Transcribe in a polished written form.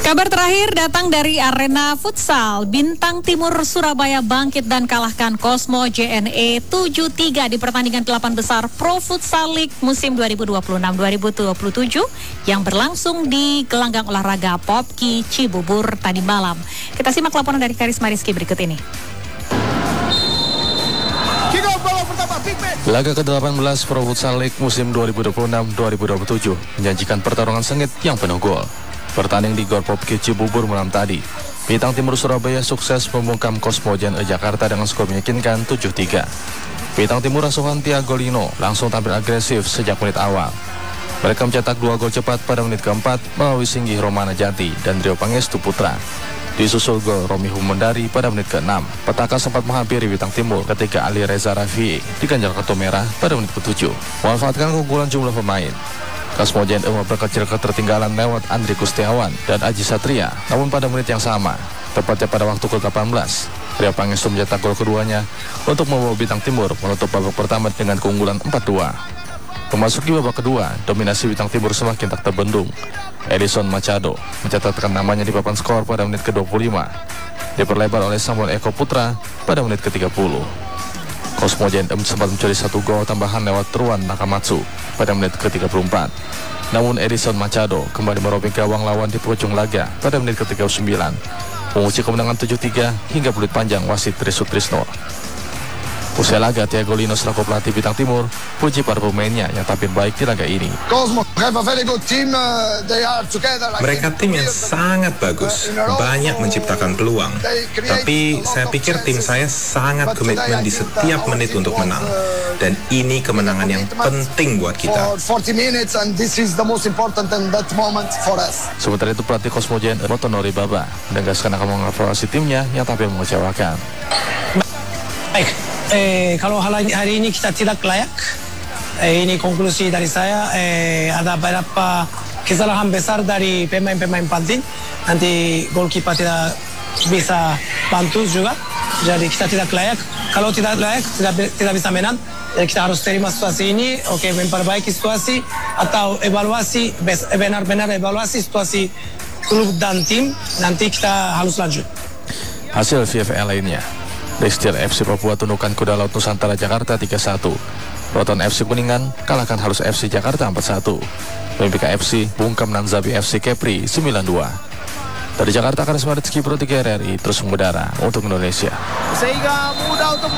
Kabar terakhir datang dari arena futsal. Bintang Timur Surabaya bangkit dan kalahkan Cosmo JNE 7-3 di pertandingan 8 besar Pro Futsal League musim 2026-2027 yang berlangsung di gelanggang olahraga Popki Cibubur tadi malam. Kita simak laporan dari Karisma Rizky berikut ini. Laga ke-18 Pro Futsal League musim 2026-2027 menjanjikan pertarungan sengit yang penuh gol. Bertanding di Gor Popki Cibubur malam tadi, Bintang Timur Surabaya sukses membungkam Cosmo JNE Jakarta dengan skor meyakinkan 7-3. Bintang Timur asuhan Thiago Lino langsung tampil agresif sejak menit awal. Mereka mencetak 2 gol cepat pada menit keempat melalui Singgih Romana Jati dan Rio Pangestu Putra. Disusul gol Romi Humendari pada menit ke-6. Petaka sempat menghampiri Bintang Timur ketika Ali Reza Rafii diganjal kartu merah pada menit ke-7. Memanfaatkan keunggulan jumlah pemain, Cosmo JNE memperkecil ketertinggalan lewat Andri Kustiawan dan Aji Satria. Namun pada menit yang sama, tepatnya pada waktu ke-18, Rio Pangestu mencetak gol keduanya untuk membawa Bintang Timur menutup babak pertama dengan keunggulan 4-2. Memasuki babak kedua, dominasi Bintang Timur semakin tak terbendung. Edison Machado mencatatkan namanya di papan skor pada menit ke-25, diperlebar oleh Samuel Eko Putra pada menit ke-30. Cosmo JNE sempat mencuri 1 gol tambahan lewat Truan Nakamatsu pada menit ke-34. Namun Edison Machado kembali merobek gawang lawan di penghujung laga pada menit ke-39, mengunci kemenangan 7-3 hingga peluit panjang wasit Trisutrisno. Usai laga, Thiago Lino selaku pelatih Bintang Timur puji para pemainnya yang tampil baik di laga ini. Mereka tim yang sangat bagus, banyak menciptakan peluang. Tapi saya pikir tim saya sangat komitmen di setiap menit untuk menang. Dan ini kemenangan yang penting buat kita. Sementara itu pelatih Cosmo JNE Motonori Baba menegaskan akan mengevaluasi timnya yang tampil mengecewakan. Baik, kalau hari ini kita tidak layak, ini konklusi dari saya. Ada beberapa kesalahan besar dari pemain-pemain penting. Nanti goalkeeper tidak bisa bantu juga. Jadi kita tidak layak. Kalau tidak layak, tidak bisa menang. Jadi kita harus terima situasi ini. Oke, memperbaiki situasi atau evaluasi, benar-benar evaluasi situasi klub dan tim. Nanti kita harus lanjut. Hasil VFL lainnya: Destil FC Papua tundukkan Kuda Laut Nusantara Jakarta 3-1. Roton FC Kuningan kalahkan Halus FC Jakarta 4-1. Olimpika FC bungkam Nanzabi FC Kepri 9-2. Dari Jakarta, Karisma Rizky Pro 3 RRI terus mengudara untuk Indonesia. Sehingga mudah untuk